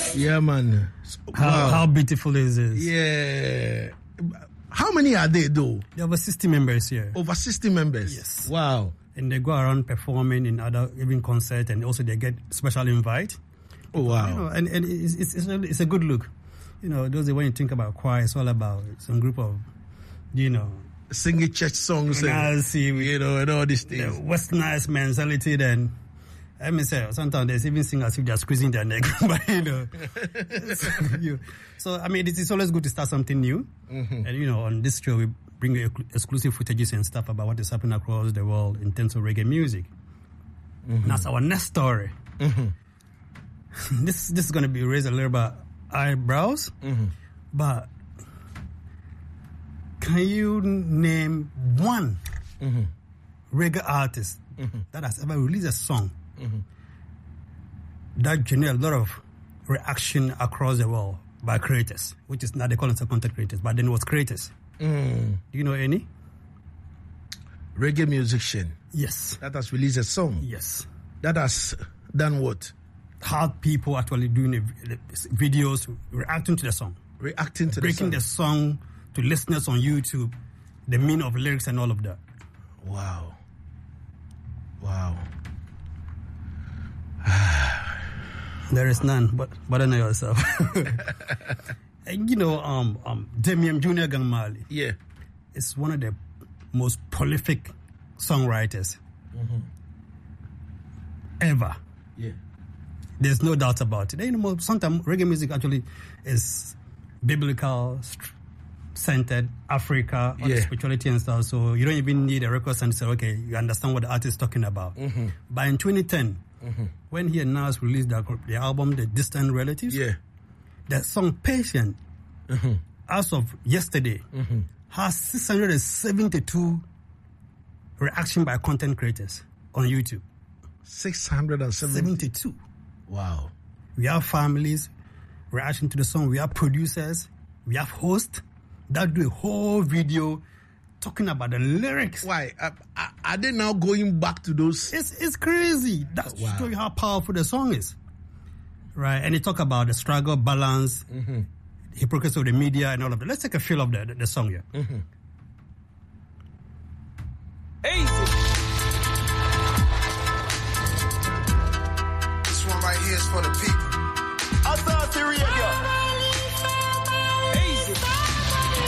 Yeah, man. How beautiful is this? Yeah. How many are they, though? There are over 60 members here. Over 60 members? Yes. Wow. And they go around performing in other even concerts, and also they get special invite. Oh, wow. You know, and it's a good look. You know, those when you think about choir, it's all about some group of, you know, singing church songs and, you know, and all these things. The westernized mentality, then. Let me say, sometimes they even sing as if they're squeezing their neck. But, you know. So, I mean, it's always good to start something new. Mm-hmm. And, you know, on this show, we bring you exclusive footages and stuff about what is happening across the world in terms of reggae music. Mm-hmm. And that's our next story. Mm-hmm. This is going to be raised a little bit eyebrows. Mm-hmm. But can you name one reggae artist that has ever released a song that generated a lot of reaction across the world by creators, which is now they call them content creators, but then it was creators. Do you know any? Reggae musician. Yes. That has released a song. Yes. That has done what? Had people actually doing videos reacting to the song. Reacting to breaking the song to listeners on YouTube, the meaning of lyrics and all of that. Wow. Wow. There is none, but I know yourself. And you know, Damian Junior Gong Marley. Yeah. Is one of the most prolific songwriters ever. Yeah. There's no doubt about it. You know, sometimes reggae music actually is biblical, centered, Africa, spirituality and stuff. So you don't even need a record and say, okay, you understand what the artist is talking about. But in 2010, when he and Nas released the album, The Distant Relatives, the song Patient, as of yesterday, has 672 reaction by content creators on YouTube. 672? Wow. We have families reaction to the song. We have producers. We have hosts that do a whole video talking about the lyrics. Why? Are they now going back to those? It's crazy. That's to show you how powerful the song is. Right? And they talk about the struggle, balance, hypocrisy of the media and all of that. Let's take a feel of the song here. Easy. This one right here is for the people. Authority Radio.